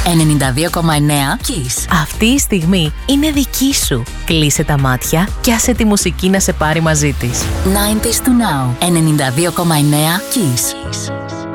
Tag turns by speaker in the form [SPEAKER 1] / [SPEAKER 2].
[SPEAKER 1] 92,9 Kiss.
[SPEAKER 2] Αυτή η στιγμή είναι δική σου. Κλείσε τα μάτια και άσε τη μουσική να σε πάρει μαζί της.
[SPEAKER 1] 90s to now. 92,9 Kiss.